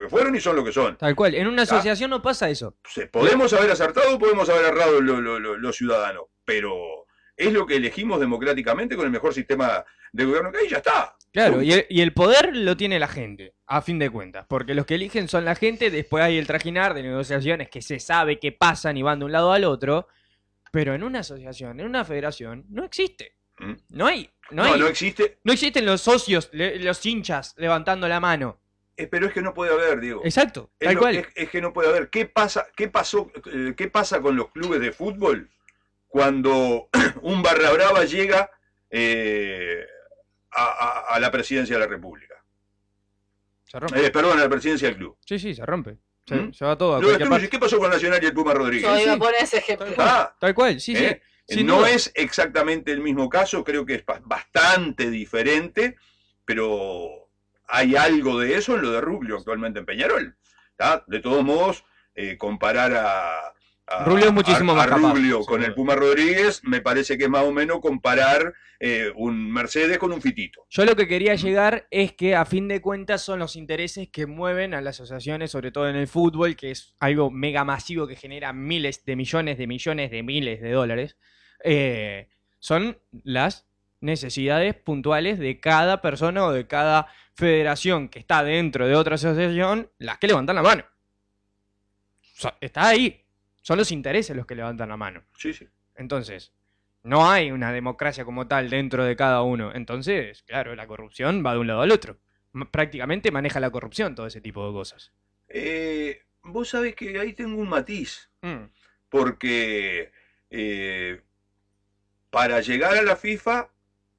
que fueron y son lo que son. Tal cual, en una asociación no pasa eso. Podemos haber acertado o podemos haber errado los ciudadanos, pero es lo que elegimos democráticamente con el mejor sistema de gobierno que hay y ya está. Claro, y el poder lo tiene la gente, a fin de cuentas, porque los que eligen son la gente, después hay el trajinar de negociaciones que se sabe que pasan y van de un lado al otro, pero en una asociación, en una federación, no existe. No existe. No existen los socios, los hinchas levantando la mano. Pero es que no puede haber, Diego. Exacto, tal cual. Es que no puede haber. ¿Qué pasa con los clubes de fútbol cuando un barra brava llega a la presidencia de la República? Se rompe. Perdón, a la presidencia del club. Sí, se rompe. Se va todo a cualquier parte. ¿Qué pasó con Nacional y el Puma Rodríguez? Yo iba a poner ese ejemplo. Tal cual, sí. No duda. es exactamente el mismo caso, creo que es bastante diferente, pero hay algo de eso en lo de Ruglio actualmente en Peñarol. ¿Tá? De todos modos, comparar a Ruglio es muchísimo más capaz, Ruglio con el Puma Rodríguez, me parece que es más o menos comparar un Mercedes con un Fitito. Yo lo que quería llegar es que a fin de cuentas son los intereses que mueven a las asociaciones, sobre todo en el fútbol, que es algo mega masivo que genera miles de millones de miles de dólares. Son las necesidades puntuales de cada persona o de cada federación que está dentro de otra asociación las que levantan la mano. Está ahí. Son los intereses los que levantan la mano. Sí. Entonces, no hay una democracia como tal dentro de cada uno. Entonces, claro, la corrupción va de un lado al otro. Prácticamente maneja la corrupción todo ese tipo de cosas. Vos sabés que ahí tengo un matiz. Porque para llegar a la FIFA,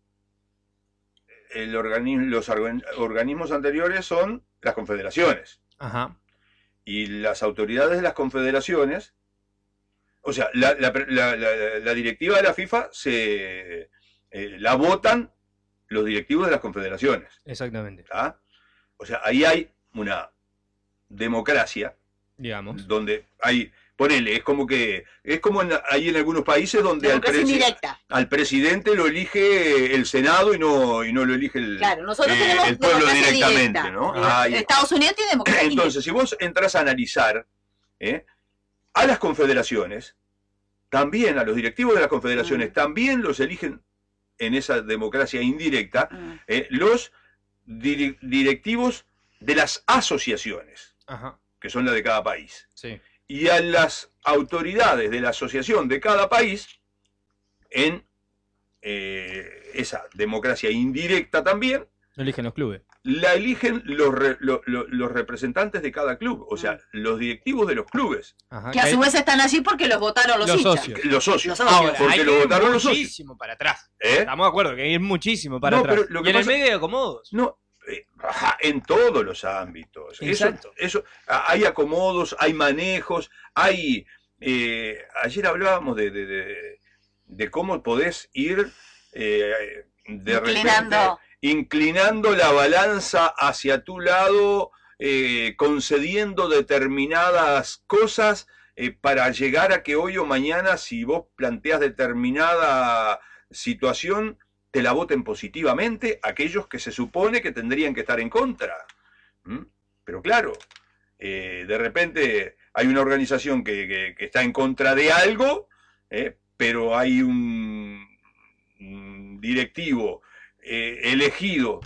los organismos anteriores son las confederaciones. Ajá. Y las autoridades de las confederaciones, o sea, la directiva de la FIFA la votan los directivos de las confederaciones. Exactamente. ¿Tá? O sea, ahí hay una democracia, digamos, donde hay, ponele, es como ahí en algunos países donde al presidente lo elige el Senado y no lo elige el pueblo directamente, ¿no? Estados Unidos tiene democracia. Entonces, si vos entras a analizar a las confederaciones, también a los directivos de las confederaciones, también los eligen en esa democracia indirecta los directivos de las asociaciones, que son las de cada país. Sí. Y a las autoridades de la asociación de cada país, en esa democracia indirecta también, lo eligen los clubes. La eligen los representantes de cada club, o sea, los directivos de los clubes. Ajá, que a su vez están allí porque los votaron los hinchas. Los socios. Ahora, porque lo votaron los socios. Muchísimo para atrás. Estamos de acuerdo que hay muchísimo para atrás. Pero y en el medio de acomodos. No, en todos los ámbitos. Eso, hay acomodos, hay manejos, hay... ayer hablábamos de cómo podés ir inclinando la balanza hacia tu lado, concediendo determinadas cosas para llegar a que hoy o mañana, si vos planteás determinada situación, te la voten positivamente aquellos que se supone que tendrían que estar en contra. Pero claro, de repente hay una organización que está en contra de algo, pero hay un directivo elegido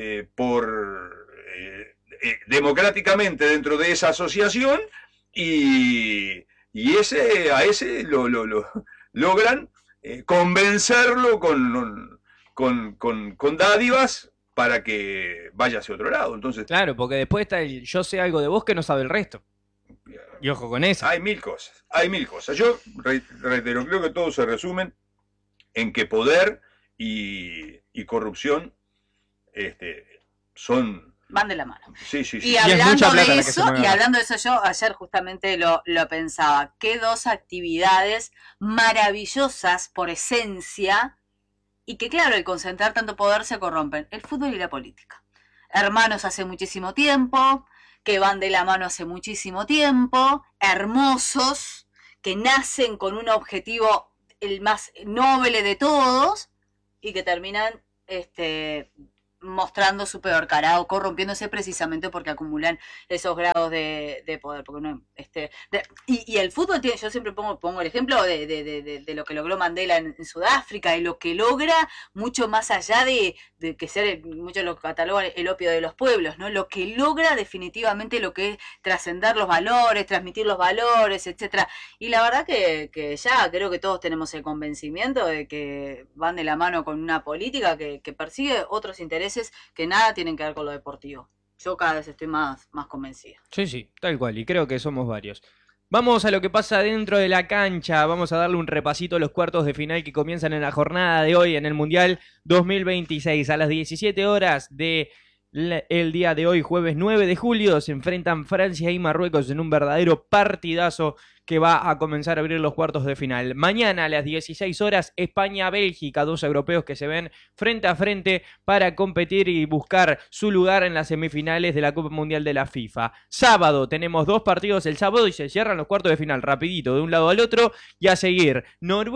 democráticamente dentro de esa asociación y a ese lo logran convencerlo con dádivas para que vaya hacia otro lado. Entonces, claro, porque después está el yo sé algo de vos que no sabe el resto. Y ojo con eso. Hay mil cosas. Yo reitero, creo que todos se resumen en que poder y corrupción van de la mano. Sí. Y hablando de eso, yo ayer justamente lo pensaba. Qué dos actividades maravillosas por esencia y que, claro, al concentrar tanto poder se corrompen. El fútbol y la política. Hermanos hace muchísimo tiempo, que van de la mano hace muchísimo tiempo, hermosos, que nacen con un objetivo el más noble de todos y que terminan mostrando su peor cara o corrompiéndose precisamente porque acumulan esos grados de poder. Porque no, y el fútbol tiene, yo siempre pongo el ejemplo de lo que logró Mandela en Sudáfrica, de lo que logra mucho más allá de que ser, muchos lo catalogan el opio de los pueblos, ¿no? Lo que logra definitivamente lo que es trascender los valores, transmitir los valores, etcétera. Y la verdad que ya creo que todos tenemos el convencimiento de que van de la mano con una política que persigue otros intereses que nada tienen que ver con lo deportivo. Yo cada vez estoy más convencida. Sí, tal cual, y creo que somos varios. Vamos a lo que pasa dentro de la cancha, vamos a darle un repasito a los cuartos de final que comienzan en la jornada de hoy en el Mundial 2026. A las 17 horas el día de hoy, jueves 9 de julio, se enfrentan Francia y Marruecos en un verdadero partidazo que va a comenzar a abrir los cuartos de final. Mañana a las 16 horas, España-Bélgica, dos europeos que se ven frente a frente para competir y buscar su lugar en las semifinales de la Copa Mundial de la FIFA. Sábado, tenemos dos partidos el sábado y se cierran los cuartos de final rapidito de un lado al otro y a seguir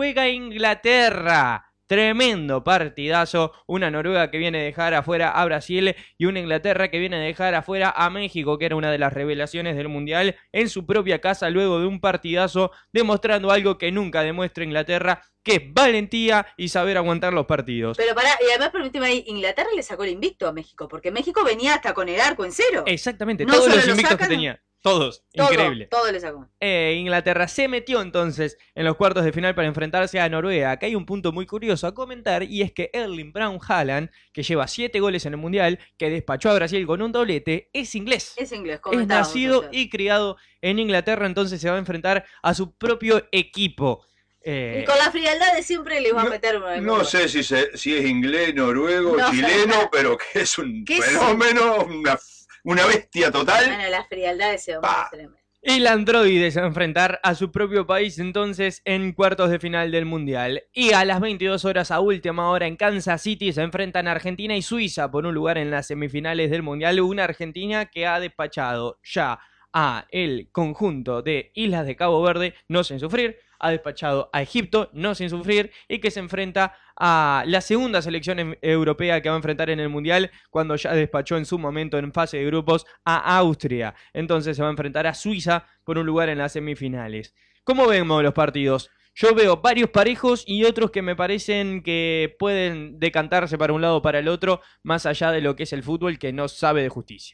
Noruega-Inglaterra. Tremendo partidazo, una Noruega que viene a dejar afuera a Brasil y una Inglaterra que viene a dejar afuera a México, que era una de las revelaciones del Mundial, en su propia casa luego de un partidazo, demostrando algo que nunca demuestra Inglaterra, que es valentía y saber aguantar los partidos. Pero y además permíteme ahí, Inglaterra le sacó el invicto a México, porque México venía hasta con el arco en cero. Exactamente, no todos los invictos que tenía. Todos, increíble. Todo le sacó. Inglaterra se metió entonces en los cuartos de final para enfrentarse a Noruega. Acá hay un punto muy curioso a comentar y es que Erling Braut Haaland, que lleva 7 goles en el Mundial, que despachó a Brasil con un doblete, es inglés. Es nacido y criado en Inglaterra, entonces se va a enfrentar a su propio equipo. Y con la frialdad de siempre le va a meter una. No sé si es inglés, noruego, chileno, pero que es un fenómeno, una bestia total. Bueno, la frialdad de ese hombre es tremenda. El androide se va a enfrentar a su propio país entonces en cuartos de final del Mundial. Y a las 22 horas a última hora en Kansas City se enfrentan Argentina y Suiza por un lugar en las semifinales del Mundial. Una Argentina que ha despachado ya a el conjunto de Islas de Cabo Verde, no sin sufrir, ha despachado a Egipto, no sin sufrir, y que se enfrenta a la segunda selección europea que va a enfrentar en el Mundial, cuando ya despachó en su momento en fase de grupos a Austria. Entonces se va a enfrentar a Suiza por un lugar en las semifinales. ¿Cómo vemos los partidos? Yo veo varios parejos y otros que me parecen que pueden decantarse para un lado o para el otro, más allá de lo que es el fútbol, que no sabe de justicia.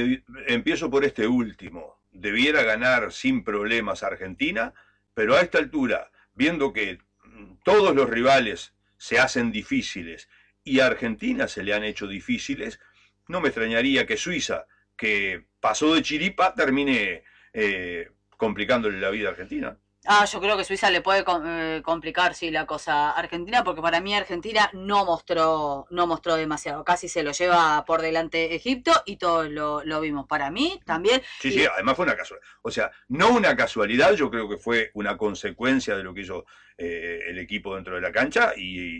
Empiezo por este último. Debiera ganar sin problemas Argentina, pero a esta altura, viendo que todos los rivales se hacen difíciles y a Argentina se le han hecho difíciles, no me extrañaría que Suiza, que pasó de chiripa, termine complicándole la vida a Argentina. Yo creo que Suiza le puede complicar, sí, la cosa a Argentina, porque para mí Argentina no mostró demasiado. Casi se lo lleva por delante Egipto y todos lo vimos. Para mí también. Sí, además fue una casualidad. O sea, no una casualidad, yo creo que fue una consecuencia de lo que hizo el equipo dentro de la cancha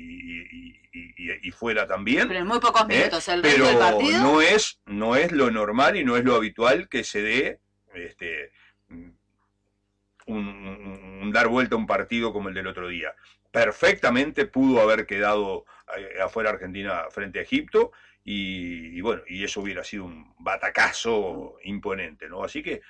y fuera también. Pero en muy pocos minutos el resto del partido. No es lo normal y no es lo habitual que se dé un dar vuelta a un partido como el del otro día. Perfectamente pudo haber quedado afuera Argentina frente a Egipto y bueno, y eso hubiera sido un batacazo imponente, ¿no? Así que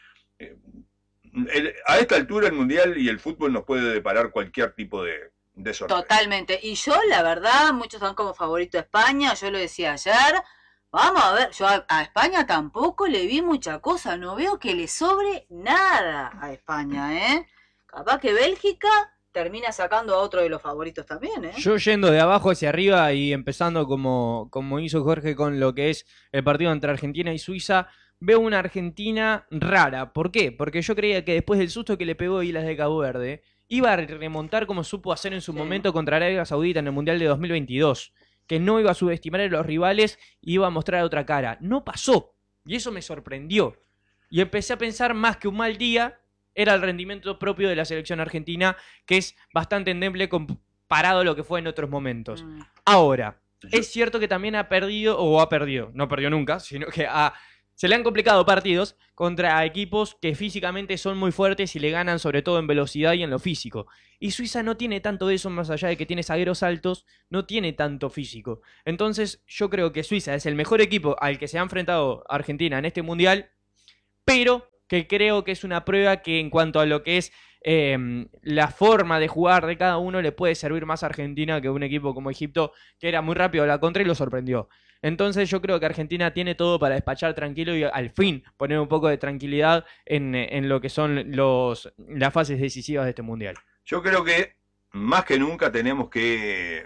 a esta altura el Mundial y el fútbol nos puede deparar cualquier tipo de sorpresa. Totalmente. Y yo, la verdad, muchos dan como favorito a España, yo lo decía ayer. Vamos a ver, yo a España tampoco le vi mucha cosa, no veo que le sobre nada a España, ¿eh? Capaz que Bélgica termina sacando a otro de los favoritos también, ¿eh? Yo yendo de abajo hacia arriba y empezando como hizo Jorge con lo que es el partido entre Argentina y Suiza, veo una Argentina rara. ¿Por qué? Porque yo creía que después del susto que le pegó Islas de Cabo Verde, iba a remontar como supo hacer en su momento contra Arabia Saudita en el Mundial de 2022. Que no iba a subestimar a los rivales y iba a mostrar otra cara. No pasó. Y eso me sorprendió. Y empecé a pensar más que un mal día era el rendimiento propio de la selección argentina, que es bastante endeble comparado a lo que fue en otros momentos. Ahora, es cierto que también no perdió nunca, sino que se le han complicado partidos contra equipos que físicamente son muy fuertes y le ganan sobre todo en velocidad y en lo físico. Y Suiza no tiene tanto de eso, más allá de que tiene zagueros altos, no tiene tanto físico. Entonces yo creo que Suiza es el mejor equipo al que se ha enfrentado Argentina en este Mundial, pero que creo que es una prueba que en cuanto a lo que es la forma de jugar de cada uno le puede servir más a Argentina que un equipo como Egipto, que era muy rápido a la contra y lo sorprendió. Entonces yo creo que Argentina tiene todo para despachar tranquilo y al fin poner un poco de tranquilidad en lo que son las fases decisivas de este Mundial. Yo creo que más que nunca tenemos que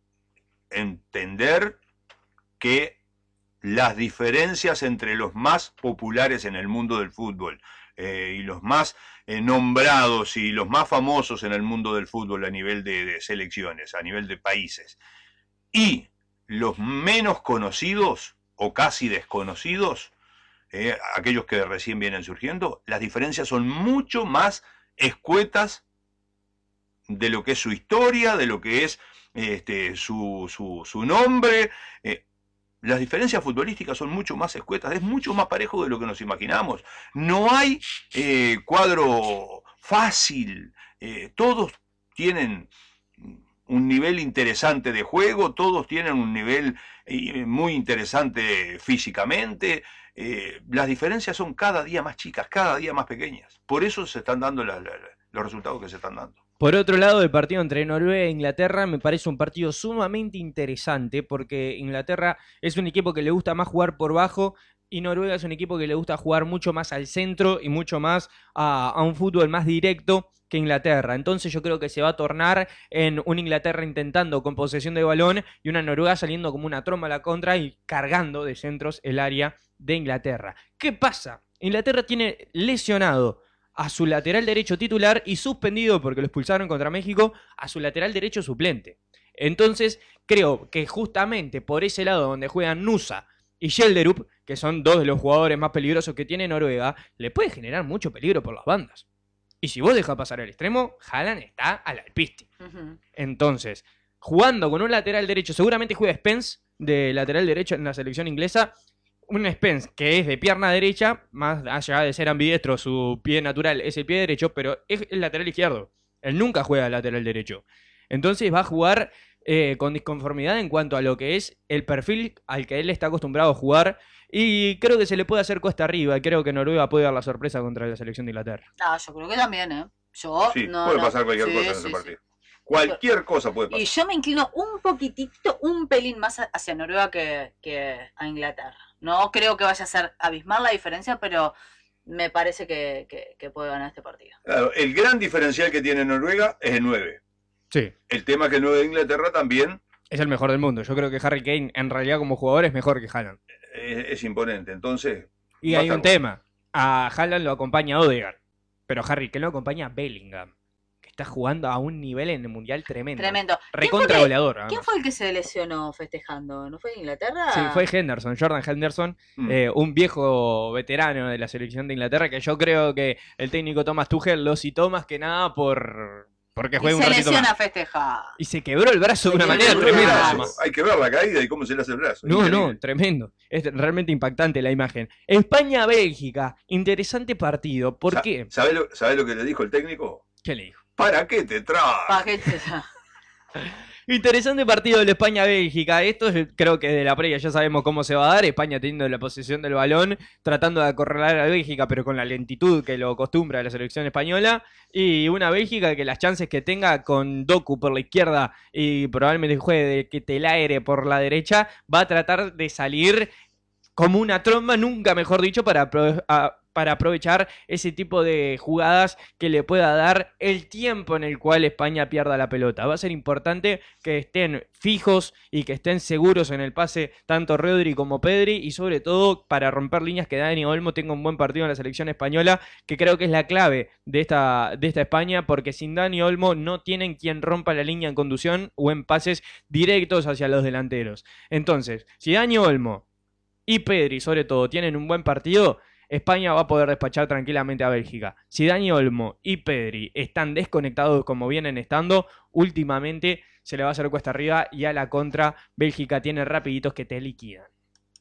entender que las diferencias entre los más populares en el mundo del fútbol y los más nombrados y los más famosos en el mundo del fútbol a nivel de selecciones, a nivel de países, y los menos conocidos o casi desconocidos, aquellos que recién vienen surgiendo, las diferencias son mucho más escuetas de lo que es su historia, de lo que es su nombre. Las diferencias futbolísticas son mucho más escuetas, es mucho más parejo de lo que nos imaginamos. No hay cuadro fácil, todos tienen un nivel interesante de juego, todos tienen un nivel muy interesante físicamente. Las diferencias son cada día más chicas, cada día más pequeñas. Por eso se están dando los resultados que se están dando. Por otro lado, el partido entre Noruega e Inglaterra me parece un partido sumamente interesante porque Inglaterra es un equipo que le gusta más jugar por bajo y Noruega es un equipo que le gusta jugar mucho más al centro y mucho más a un fútbol más directo que Inglaterra. Entonces yo creo que se va a tornar en una Inglaterra intentando con posesión de balón y una Noruega saliendo como una tromba a la contra y cargando de centros el área de Inglaterra. ¿Qué pasa? Inglaterra tiene lesionado a su lateral derecho titular y suspendido, porque lo expulsaron contra México, a su lateral derecho suplente. Entonces, creo que justamente por ese lado donde juegan Nusa y Schjelderup, que son dos de los jugadores más peligrosos que tiene Noruega, le puede generar mucho peligro por las bandas. Y si vos dejas pasar el extremo, Haaland está al alpiste. Entonces, jugando con un lateral derecho, seguramente juega Spence de lateral derecho en la selección inglesa, un Spence que es de pierna derecha, más allá de ser ambidiestro, su pie natural es el pie derecho, pero es el lateral izquierdo. Él nunca juega lateral derecho. Entonces va a jugar con disconformidad en cuanto a lo que es el perfil al que él está acostumbrado a jugar. Y creo que se le puede hacer cuesta arriba. Y creo que Noruega puede dar la sorpresa contra la selección de Inglaterra. No, yo creo que también, ¿eh? Puede pasar cualquier cosa en ese partido. Cualquier cosa puede pasar. Y yo me inclino un poquitito, un pelín más hacia Noruega que a Inglaterra. No creo que vaya a ser abismal la diferencia, pero me parece que puede ganar este partido. Claro, el gran diferencial que tiene Noruega es el 9. Sí. El tema es que el 9 de Inglaterra también es el mejor del mundo. Yo creo que Harry Kane en realidad como jugador es mejor que Haaland. Es imponente, entonces... Y hay un tema. A Haaland lo acompaña Odegaard, pero Harry Kane lo acompaña Bellingham, que está jugando a un nivel en el Mundial tremendo. Tremendo. Recontra goleador. ¿Quién fue el que se lesionó festejando? ¿No fue Inglaterra? Sí, fue Henderson, Jordan Henderson, un viejo veterano de la selección de Inglaterra, que yo creo que el técnico Thomas Tuchel lo citó más que nada porque juega un ratito más. Se lesiona a festejar. Y se quebró el brazo de una manera tremenda. Hay que ver la caída y cómo se le hace el brazo. No, tremendo. Es realmente impactante la imagen. España-Bélgica, interesante partido. ¿Por qué? ¿Sabés lo que le dijo el técnico? ¿Qué le dijo? ¿Para qué te traes? ¿Para qué te traes? Interesante partido de España-Bélgica. Esto creo que de la previa ya sabemos cómo se va a dar. España teniendo la posesión del balón, tratando de acorralar a Bélgica, pero con la lentitud que lo acostumbra la selección española. Y una Bélgica que las chances que tenga con Doku por la izquierda y probablemente juegue de Ketelaere por la derecha, va a tratar de salir como una tromba, nunca mejor dicho, para aprovechar ese tipo de jugadas que le pueda dar el tiempo en el cual España pierda la pelota. Va a ser importante que estén fijos y que estén seguros en el pase tanto Rodri como Pedri, y sobre todo para romper líneas, que Dani Olmo tenga un buen partido en la selección española, que creo que es la clave de esta España, porque sin Dani Olmo no tienen quien rompa la línea en conducción o en pases directos hacia los delanteros. Entonces, si Dani Olmo y Pedri sobre todo tienen un buen partido, España va a poder despachar tranquilamente a Bélgica. Si Dani Olmo y Pedri están desconectados como vienen estando, últimamente se le va a hacer cuesta arriba y a la contra Bélgica tiene rapiditos que te liquidan.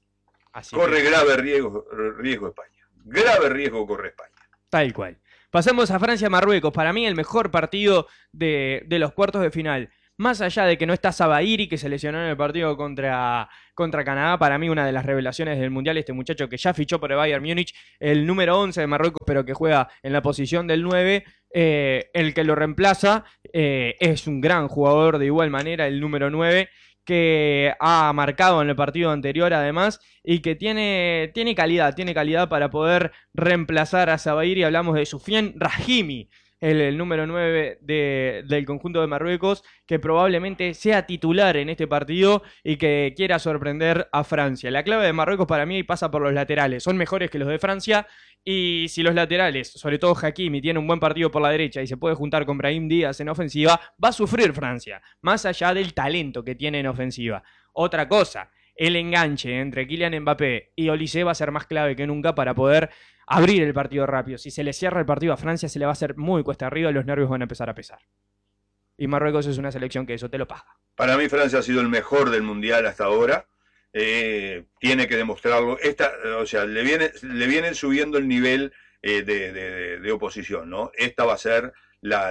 Así corre grave riesgo España. Grave riesgo corre España. Tal cual. Pasamos a Francia-Marruecos. Para mí el mejor partido de los cuartos de final. Más allá de que no está Sabairi, que se lesionó en el partido contra Canadá, para mí una de las revelaciones del Mundial, este muchacho que ya fichó por el Bayern Múnich, el número 11 de Marruecos, pero que juega en la posición del 9, el que lo reemplaza es un gran jugador de igual manera, el número 9, que ha marcado en el partido anterior además, y que tiene calidad para poder reemplazar a Sabairi. Hablamos de Soufiane Brahimi, el número 9 del conjunto de Marruecos, que probablemente sea titular en este partido y que quiera sorprender a Francia. La clave de Marruecos para mí pasa por los laterales, son mejores que los de Francia, y si los laterales, sobre todo Hakimi, tiene un buen partido por la derecha y se puede juntar con Brahim Díaz en ofensiva, va a sufrir Francia, más allá del talento que tiene en ofensiva. Otra cosa, el enganche entre Kylian Mbappé y Olise va a ser más clave que nunca para poder abrir el partido rápido. Si se le cierra el partido a Francia, se le va a hacer muy cuesta arriba y los nervios van a empezar a pesar. Y Marruecos es una selección que eso te lo paga. Para mí Francia ha sido el mejor del Mundial hasta ahora. Tiene que demostrarlo. O sea, le vienen subiendo el nivel de oposición, ¿no? Esta va a ser la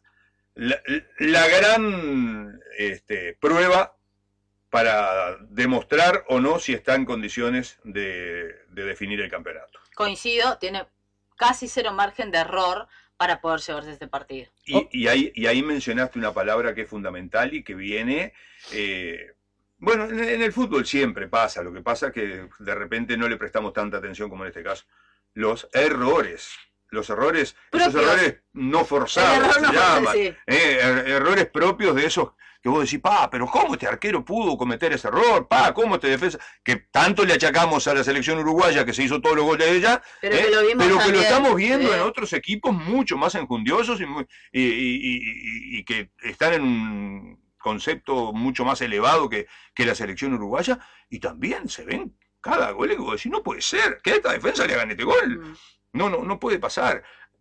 gran prueba para demostrar o no si está en condiciones de definir el campeonato. Coincido, tiene casi cero margen de error para poder llevarse este partido. Y ahí mencionaste una palabra que es fundamental y que viene... bueno, en el fútbol siempre pasa, lo que pasa es que de repente no le prestamos tanta atención como en este caso. Los errores esos errores no forzados, se llaman, sí. Errores propios de esos que vos decís, pero ¿cómo este arquero pudo cometer ese error? ¿Cómo este defensa? Que tanto le achacamos a la selección uruguaya, que se hizo todos los goles de ella, pero que lo estamos viendo en otros equipos mucho más enjundiosos y que están en un concepto mucho más elevado que la selección uruguaya, y también se ven cada gol y vos decís, no puede ser, que a esta defensa le hagan este gol. No puede pasar.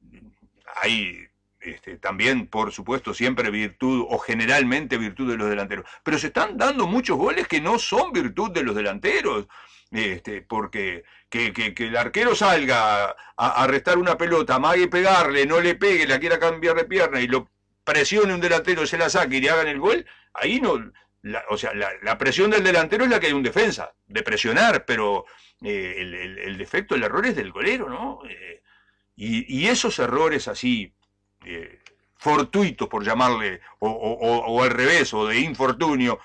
Hay también, por supuesto, siempre virtud, o generalmente virtud de los delanteros. Pero se están dando muchos goles que no son virtud de los delanteros. Porque que el arquero salga a restar una pelota, amague pegarle, no le pegue, la quiera cambiar de pierna y lo presione un delantero, se la saque y le hagan el gol, ahí no... La presión del delantero es la que hay un defensa, de presionar, pero el defecto, el error es del golero, ¿no? Y esos errores así, fortuitos por llamarle, o al revés, o de infortunio,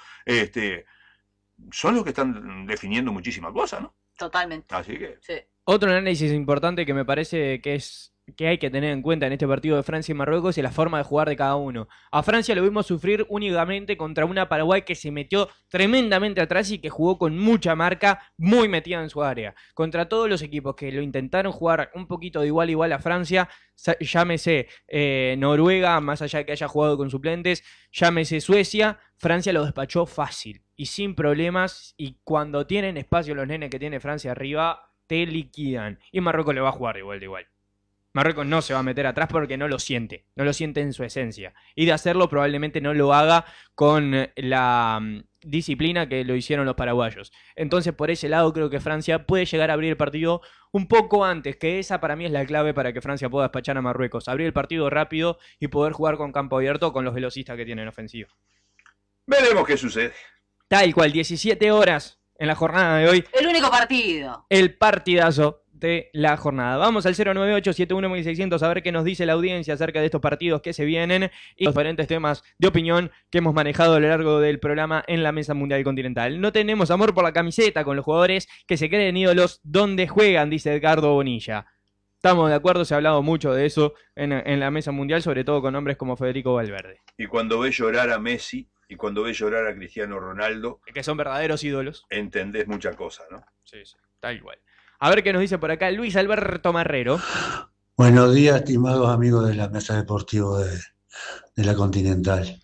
son los que están definiendo muchísimas cosas, ¿no? Totalmente. Así que... Sí. Otro análisis importante que me parece que hay que tener en cuenta en este partido de Francia y Marruecos es la forma de jugar de cada uno. A Francia lo vimos sufrir únicamente contra una Paraguay que se metió tremendamente atrás y que jugó con mucha marca, muy metida en su área. Contra todos los equipos que lo intentaron jugar un poquito de igual a igual a Francia, llámese Noruega, más allá de que haya jugado con suplentes, llámese Suecia, Francia lo despachó fácil y sin problemas, y cuando tienen espacio los nenes que tiene Francia arriba, te liquidan. Y Marruecos le va a jugar igual de igual. Marruecos no se va a meter atrás porque no lo siente en su esencia. Y de hacerlo probablemente no lo haga con la disciplina que lo hicieron los paraguayos. Entonces por ese lado creo que Francia puede llegar a abrir el partido un poco antes, que esa para mí es la clave para que Francia pueda despachar a Marruecos. Abrir el partido rápido y poder jugar con campo abierto con los velocistas que tienen ofensivo. Veremos qué sucede. Tal cual, 17 horas en la jornada de hoy. El único partido. El partidazo de la jornada. Vamos al 098-71600 a ver qué nos dice la audiencia acerca de estos partidos que se vienen y los diferentes temas de opinión que hemos manejado a lo largo del programa en la Mesa Mundial Continental. No tenemos amor por la camiseta con los jugadores que se creen ídolos donde juegan, dice Edgardo Bonilla. Estamos de acuerdo, se ha hablado mucho de eso en la Mesa Mundial, sobre todo con hombres como Federico Valverde. Y cuando ves llorar a Messi y cuando ves llorar a Cristiano Ronaldo, que son verdaderos ídolos, entendés muchas cosas, ¿no? Sí, tal igual. A ver qué nos dice por acá Luis Alberto Marrero. Buenos días, estimados amigos de la Mesa Deportiva de la Continental.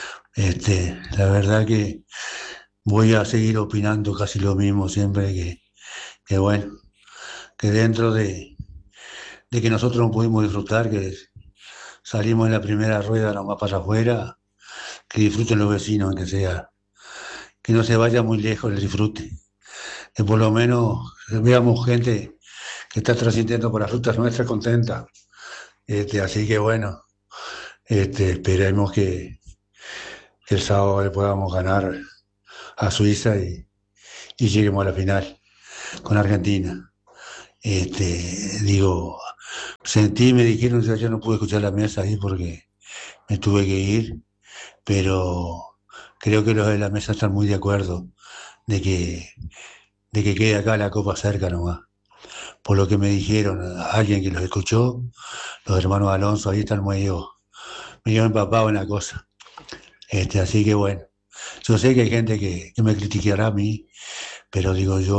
La verdad que voy a seguir opinando casi lo mismo siempre, que bueno, que dentro de que nosotros no pudimos disfrutar, que salimos en la primera rueda nomás para afuera, que disfruten los vecinos, que no se vaya muy lejos el disfrute. que por lo menos veamos gente que está trascendiendo por las rutas nuestras contenta. Así que bueno, esperemos que el sábado le podamos ganar a Suiza y lleguemos a la final con Argentina. Digo, sentí, me dijeron, yo no pude escuchar la mesa ahí porque me tuve que ir, pero creo que los de la mesa están muy de acuerdo de que quede acá la copa cerca nomás. Por lo que me dijeron, alguien que los escuchó, los hermanos Alonso ahí están medio empapados en la cosa. Así que bueno, yo sé que hay gente que me criticará a mí, pero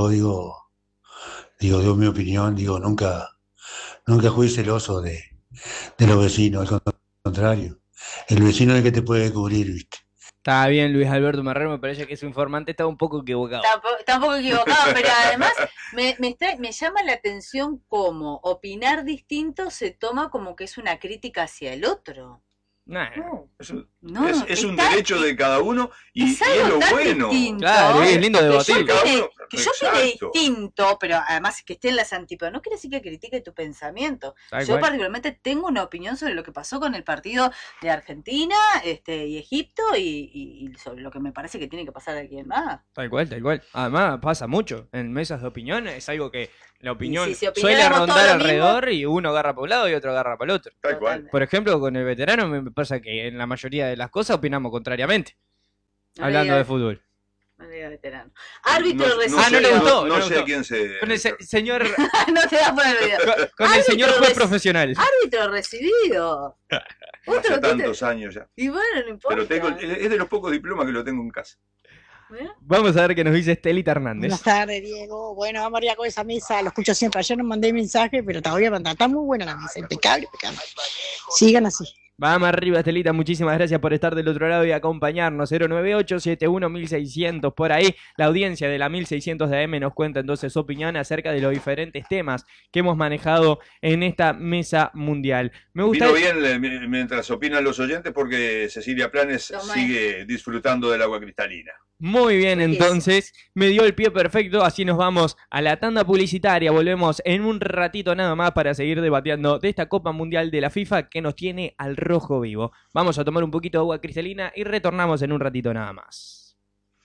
digo mi opinión, nunca fui celoso de los vecinos, al contrario. El vecino es el que te puede cubrir, ¿viste? Está bien, Luis Alberto Marrero, me parece que su informante está un poco equivocado. Está un poco equivocado, pero además me llama la atención cómo opinar distinto se toma como que es una crítica hacia el otro. No. Es un derecho de cada uno y es lo bueno. Distinto, claro, es lindo debatir. Que yo opine distinto, pero además que esté en las antípodas, no quiere decir que critique tu pensamiento. Yo particularmente tengo una opinión sobre lo que pasó con el partido de Argentina y Egipto y sobre lo que me parece que tiene que pasar aquí en más. Tal cual. Además pasa mucho en mesas de opinión, es algo que la opinión si suele rondar alrededor y uno agarra para un lado y otro agarra para el otro. Tal cual. Por ejemplo, con el veterano me pasa que en la mayoría de las cosas opinamos contrariamente. Hablando de fútbol. Veterano. Árbitro recibido. No le gustó. No sé a quién se. Con el señor. No te das por el video. Con el señor juez profesional. Árbitro recibido. Hace tantos años ya. Y bueno, no importa. Pero es de los pocos diplomas que lo tengo en casa. Vamos a ver qué nos dice Estelita Hernández. Buenas tardes, Diego. Bueno, vamos arriba con esa mesa. Lo escucho siempre. Ayer nos mandé mensaje, pero todavía está muy buena la mesa. Impecable. Sigan así. Vamos arriba, Estelita, muchísimas gracias por estar del otro lado y acompañarnos. 098-71-1600, por ahí la audiencia de la 1600 de AM nos cuenta entonces su opinión acerca de los diferentes temas que hemos manejado en esta mesa mundial. Me gusta. Vino bien mientras opinan los oyentes porque Cecilia Planes sigue disfrutando del agua cristalina. Muy bien, entonces me dio el pie perfecto, así nos vamos a la tanda publicitaria, volvemos en un ratito nada más para seguir debatiendo de esta Copa Mundial de la FIFA que nos tiene al rojo vivo. Vamos a tomar un poquito de agua cristalina y retornamos en un ratito nada más.